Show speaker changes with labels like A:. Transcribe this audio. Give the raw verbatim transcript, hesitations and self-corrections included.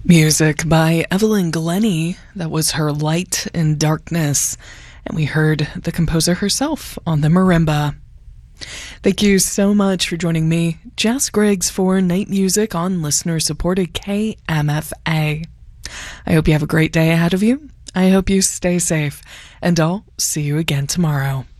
A: Music by Evelyn Glennie. That was her Light in Darkness. And we heard the composer herself on the marimba. Thank you so much for joining me, Jess Griggs, for Night Music on listener-supported K M F A. I hope you have a great day ahead of you. I hope you stay safe, and I'll see you again tomorrow.